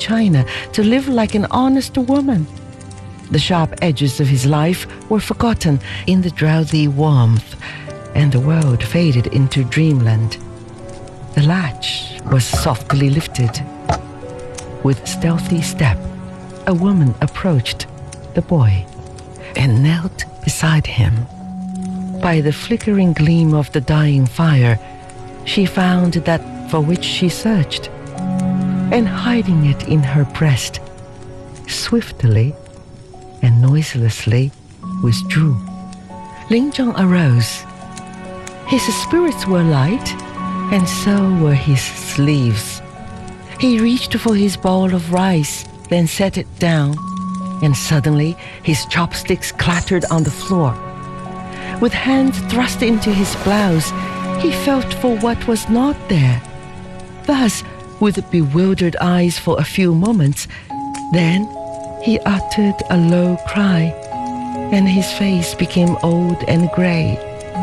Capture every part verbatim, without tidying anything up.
China to live like an honest woman. The sharp edges of his life were forgotten in the drowsy warmth, and the world faded into dreamland. The latch was softly lifted. With stealthy step, a woman approached the boy and knelt beside him. By the flickering gleam of the dying fire, she found that for which she searched, and hiding it in her breast, swiftly and noiselessly withdrew. Ling Zhong arose. His spirits were light, and so were his sleeves. He reached for his bowl of rice, then set it down, and suddenly his chopsticks clattered on the floor. With hands thrust into his blouse, he felt for what was not there. Thus, with bewildered eyes for a few moments, then he uttered a low cry, and his face became old and gray.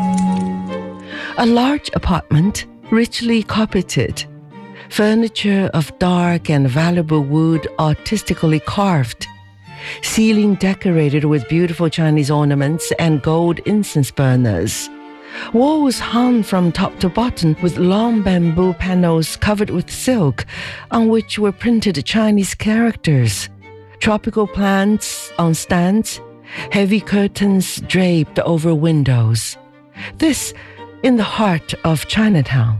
A large apartment, richly carpeted, furniture of dark and valuable wood artistically carved, ceiling decorated with beautiful Chinese ornaments and gold incense burners. Walls hung from top to bottom with long bamboo panels covered with silk, on which were printed Chinese characters. Tropical plants on stands, heavy curtains draped over windows. This in the heart of Chinatown.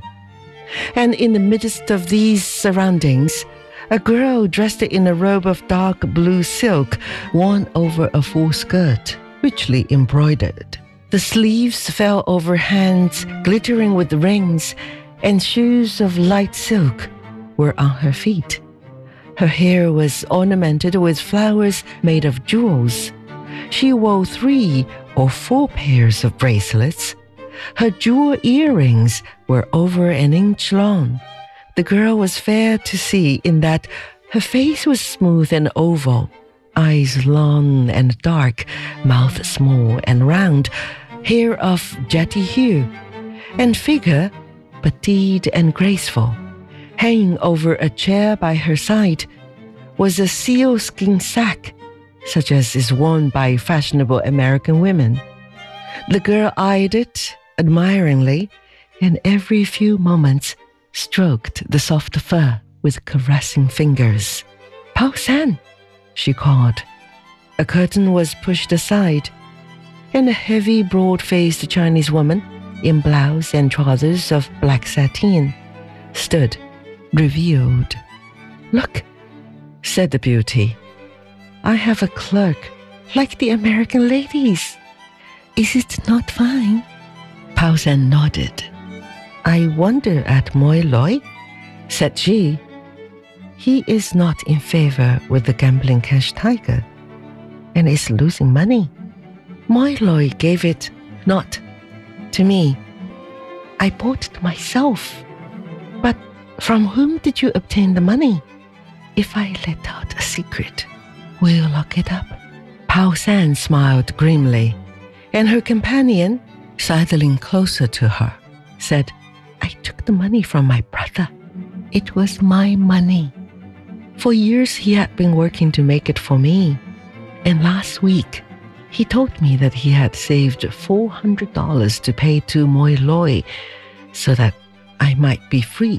And in the midst of these surroundings, a girl dressed in a robe of dark blue silk worn over a full skirt, richly embroidered. The sleeves fell over hands glittering with rings, and shoes of light silk were on her feet. Her hair was ornamented with flowers made of jewels. She wore three or four pairs of bracelets. Her jewel earrings were over an inch long. The girl was fair to see in that her face was smooth and oval, eyes long and dark, mouth small and round, hair of jetty hue, and figure petite and graceful. Hanging over a chair by her side was a sealskin sack, such as is worn by fashionable American women. The girl eyed it admiringly, and every few moments stroked the soft fur with caressing fingers. "Pao San," she called. A curtain was pushed aside, and a heavy, broad-faced Chinese woman in blouse and trousers of black sateen stood, revealed. "Look," said the beauty. "I have a clerk like the American ladies. Is it not fine?" Pao San nodded. "I wonder at Moi Loi," said she. "He is not in favor with the gambling cash tiger and is losing money. Moi Loi gave it not to me. I bought it myself. But from whom did you obtain the money? If I let out a secret, will you lock it up?" Pao San smiled grimly, and her companion, sidling closer to her, said, "I took the money from my brother. It was my money. For years he had been working to make it for me, and last week he told me that he had saved four hundred dollars to pay to Moi Loi so that I might be free.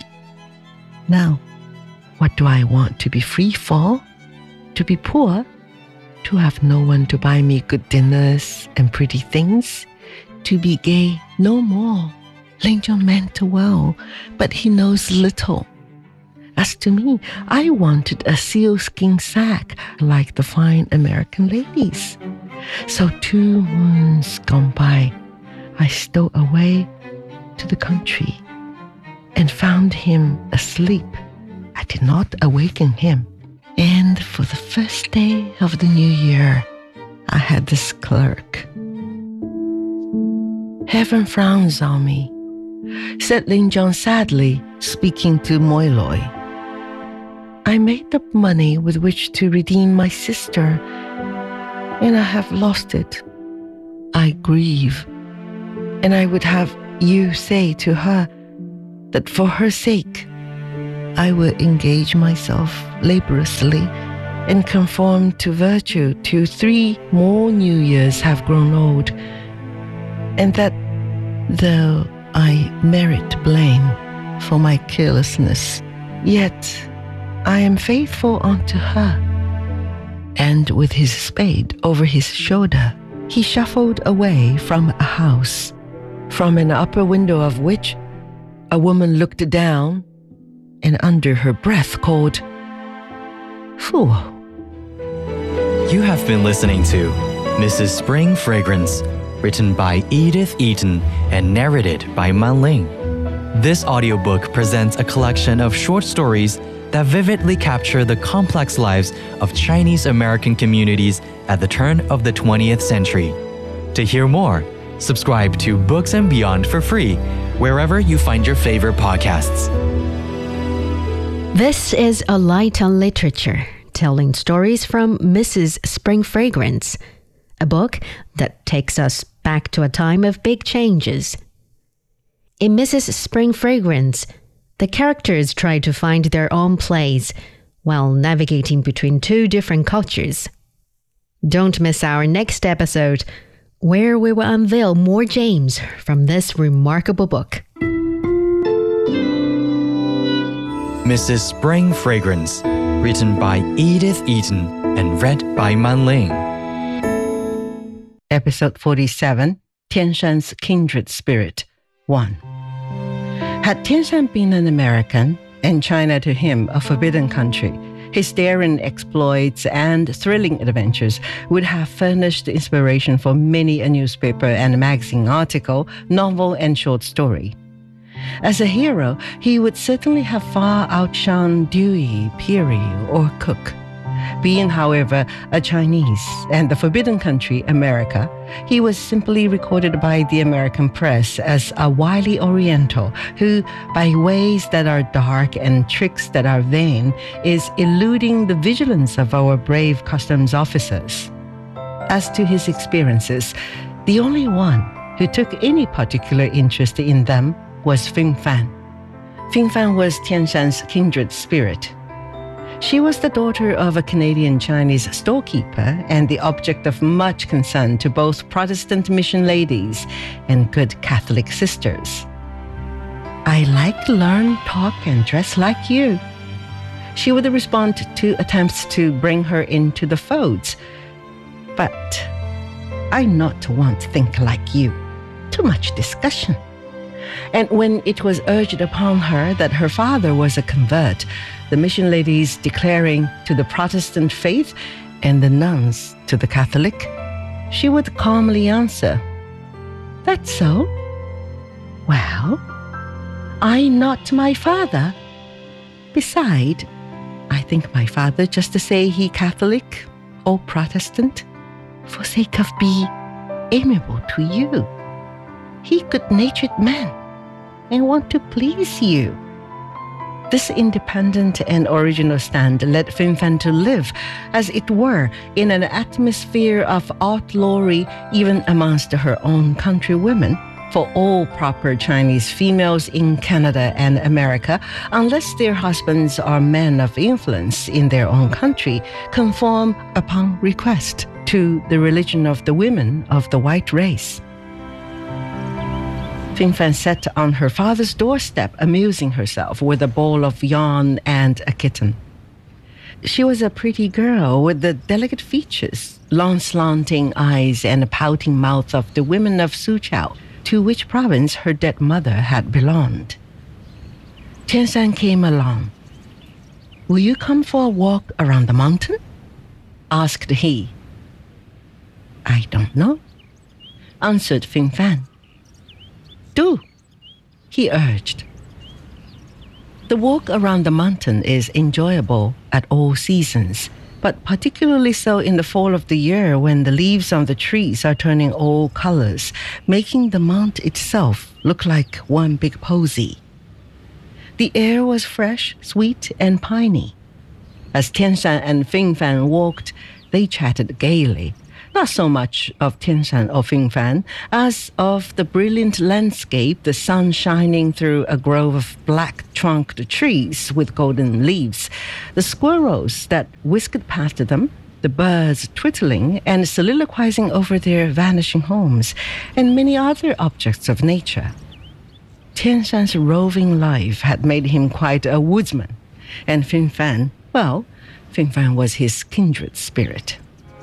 Now, what do I want to be free for? To be poor? To have no one to buy me good dinners and pretty things? To be gay no more. Ling Zhong meant well, but he knows little. As to me, I wanted a sealskin sack like the fine American ladies. So two moons gone by, I stole away to the country and found him asleep. I did not awaken him. And for the first day of the new year, I had this clerk. Heaven frowns on me, said Ling Zhong sadly, speaking to Moi Loi. I made up money with which to redeem my sister, and I have lost it. I grieve, and I would have you say to her that for her sake, I will engage myself laboriously and conform to virtue till three more new years have grown old, and that though I merit blame for my carelessness, yet I am faithful unto her. And with his spade over his shoulder, he shuffled away from a house, from an upper window of which a woman looked down and under her breath called, "Fool." You have been listening to Missus Spring Fragrance, written by Edith Eaton and narrated by Man Ling. This audiobook presents a collection of short stories that vividly capture the complex lives of Chinese American communities at the turn of the twentieth century. To hear more, subscribe to Books and Beyond for free wherever you find your favorite podcasts. This is A Light on Literature, telling stories from Missus Spring Fragrance, a book that takes us back to a time of big changes. In Missus Spring Fragrance, the characters try to find their own place while navigating between two different cultures. Don't miss our next episode, where we will unveil more gems from this remarkable book. Missus Spring Fragrance, written by Edith Eaton and read by Man Ling. Episode forty-seven, Tianshan's Kindred Spirit, one. Had Tianshan been an American, and China to him a forbidden country, his daring exploits and thrilling adventures would have furnished inspiration for many a newspaper and magazine article, novel, and short story. As a hero, he would certainly have far outshone Dewey, Peary, or Cook. Being, however, a Chinese and the forbidden country, America, he was simply recorded by the American press as a wily Oriental who, by ways that are dark and tricks that are vain, is eluding the vigilance of our brave customs officers. As to his experiences, the only one who took any particular interest in them was Fing Fan. Fing Fan was Tianshan's kindred spirit. She was the daughter of a Canadian-Chinese storekeeper and the object of much concern to both Protestant mission ladies and good Catholic sisters. "I like, learn, talk, and dress like you," she would respond to attempts to bring her into the folds. "But I not want to think like you. Too much discussion." And when it was urged upon her that her father was a convert, the mission ladies declaring to the Protestant faith and the nuns to the Catholic, she would calmly answer, "That's so? Well, I not my father. Beside, I think my father just to say he Catholic or Protestant, for sake of be amiable to you. He good-natured man and want to please you." This independent and original stand led Fing Fan to live, as it were, in an atmosphere of outlawry even amongst her own countrywomen. For all proper Chinese females in Canada and America, unless their husbands are men of influence in their own country, conform upon request to the religion of the women of the white race. Fing Fan sat on her father's doorstep, amusing herself with a bowl of yarn and a kitten. She was a pretty girl with the delicate features, long slanting eyes, and a pouting mouth of the women of Suzhou, to which province her dead mother had belonged. Tianshan came along. "Will you come for a walk around the mountain?" asked he. "I don't know," answered Fing Fan. "Do," he urged. The walk around the mountain is enjoyable at all seasons, but particularly so in the fall of the year when the leaves on the trees are turning all colors, making the mount itself look like one big posy. The air was fresh, sweet, and piney. As Tianshan and Fing Fan walked, they chatted gaily, Not so much of Tianshan or Fingfan as of the brilliant landscape, the sun shining through a grove of black-trunked trees with golden leaves, the squirrels that whisked past them, the birds twittering and soliloquizing over their vanishing homes, and many other objects of nature. Tianshan's roving life had made him quite a woodsman, and Fingfan, well, Fingfan was his kindred spirit.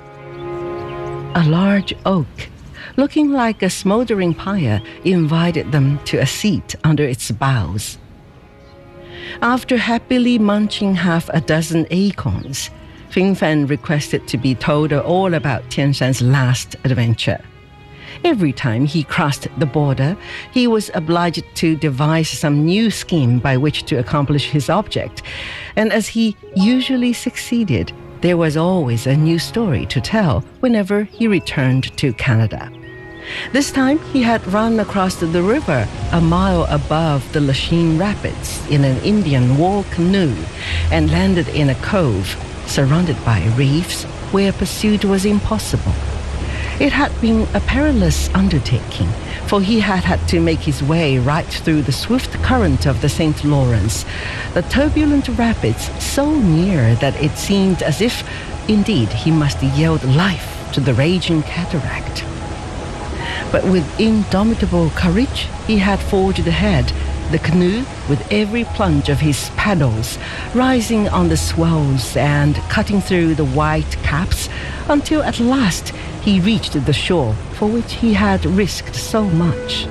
A large oak, looking like a smoldering pyre, invited them to a seat under its boughs. After happily munching half a dozen acorns, Fingfan requested to be told all about Tianshan's last adventure. Every time he crossed the border, he was obliged to devise some new scheme by which to accomplish his object, and as he usually succeeded, there was always a new story to tell whenever he returned to Canada. This time, he had run across the river a mile above the Lachine Rapids in an Indian war canoe and landed in a cove surrounded by reefs where pursuit was impossible. It had been a perilous undertaking, for he had had to make his way right through the swift current of the Saint Lawrence, the turbulent rapids so near that it seemed as if, indeed, he must yield life to the raging cataract. But with indomitable courage, he had forged ahead, the canoe, with every plunge of his paddles, rising on the swells and cutting through the white caps, until at last he reached the shore for which he had risked so much.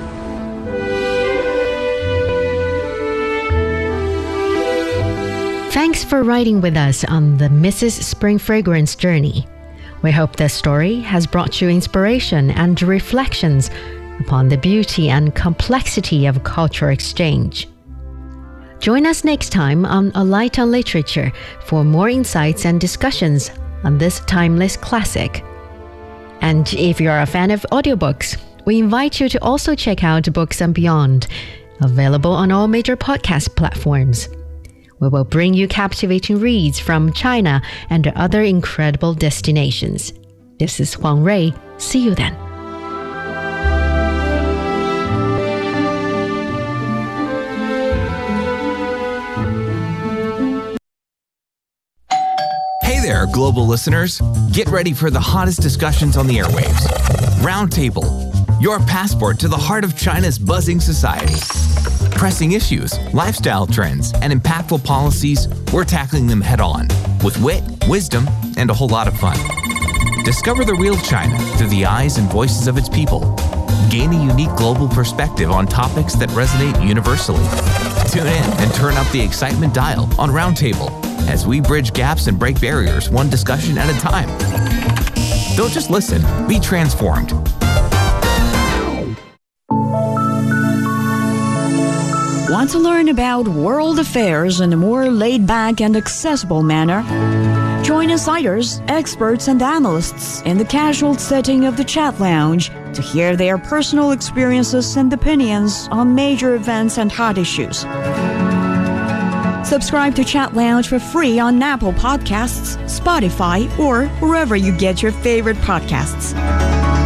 Thanks for riding with us on the Missus Spring Fragrance journey. We hope this story has brought you inspiration and reflections upon the beauty and complexity of cultural exchange. Join us next time on A Light on Literature for more insights and discussions on this timeless classic. And if you're a fan of audiobooks, we invite you to also check out Books and Beyond, available on all major podcast platforms. We will bring you captivating reads from China and other incredible destinations. This is Huang Rui. See you then. Hey there, global listeners. Get ready for the hottest discussions on the airwaves. Roundtable, your passport to the heart of China's buzzing society. Pressing issues, lifestyle trends, and impactful policies, we're tackling them head on, with wit, wisdom, and a whole lot of fun. Discover the real China through the eyes and voices of its people. Gain a unique global perspective on topics that resonate universally. Tune in and turn up the excitement dial on Roundtable as we bridge gaps and break barriers one discussion at a time. Don't just listen, be transformed. Want to learn about world affairs in a more laid-back and accessible manner? Join insiders, experts, and analysts in the casual setting of the Chat Lounge to hear their personal experiences and opinions on major events and hot issues. Subscribe to Chat Lounge for free on Apple Podcasts, Spotify, or wherever you get your favorite podcasts.